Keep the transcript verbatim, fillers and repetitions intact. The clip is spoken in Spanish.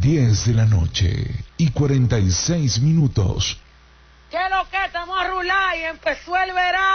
diez de la noche y cuarenta y seis minutos. ¿Qué es lo que estamos a rular y empezó el verano?